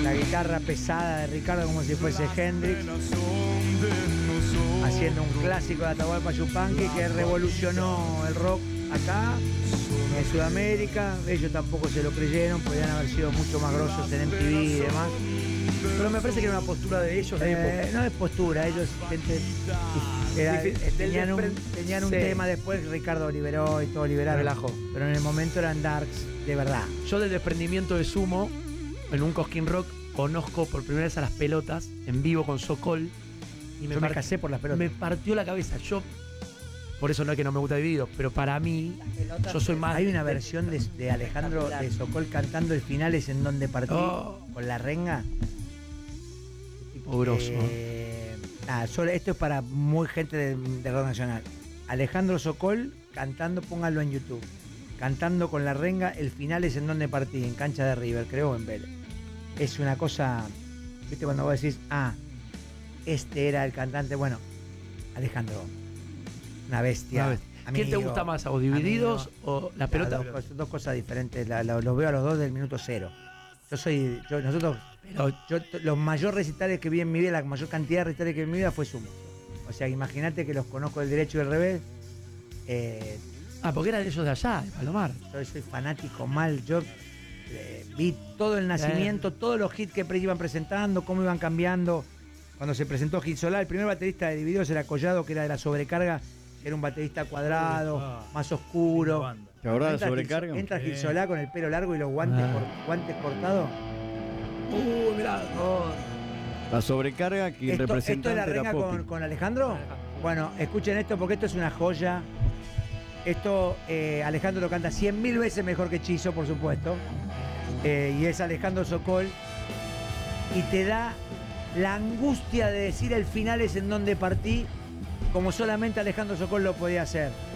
la guitarra pesada de Ricardo como si fuese Hendrix, haciendo un clásico de Atahualpa Yupanqui que revolucionó el rock acá, en Sudamérica. Ellos tampoco se lo creyeron, podían haber sido mucho más grosos en MTV y demás. Pero me parece que era una postura de ellos de época. No es postura, ellos tenían un Sí. tema después, Ricardo liberó y todo liberaron. Relajó. Pero en el momento eran darks de verdad. Yo del desprendimiento de Sumo, en un Cosquín Rock, conozco por primera vez a las pelotas en vivo con Sokol. Y Yo me casé por las pelotas. Me partió la cabeza. Yo, por eso no es que no me gusta Dividido, pero para mí, yo soy más. Hay una versión de Alejandro de Sokol cantando el Finales en donde partí con la renga. Tipo grosso. Nada, solo esto es para muy gente de rock nacional. Alejandro Sokol cantando, pónganlo en YouTube. Cantando con la renga el Finales en donde partí, en cancha de River, creo, en Vélez. Es una cosa, viste, cuando vos decís, este era el cantante. Bueno, Alejandro, una bestia. ¿Quién te gusta más, o Divididos o la pelota? Dos cosas diferentes. Los veo a los dos del minuto cero. Los mayores recitales que vi en mi vida, la mayor cantidad de recitales que vi en mi vida fue Sumo. O sea, imagínate que los conozco del derecho y del revés. Porque eran ellos de allá, de Palomar. Yo soy fanático mal. Yo vi todo el nacimiento, todos los hits que iban presentando, cómo iban cambiando. Cuando se presentó Gil Solá, el primer baterista de Divididos era Collado, que era de La Sobrecarga, que era un baterista cuadrado, más oscuro. ¿Te acordás de La Sobrecarga? Entra Gil Solá con el pelo largo y los guantes cortados. Mirá. La Sobrecarga, que el representante ¿Esto es la renga era Poppy. con Alejandro? Bueno, escuchen esto porque esto es una joya. Esto Alejandro lo canta 100.000 veces mejor que Chizo, por supuesto. Y es Alejandro Sokol. Y te da la angustia de decir el Finales en donde partí, como solamente Alejandro Sokol lo podía hacer.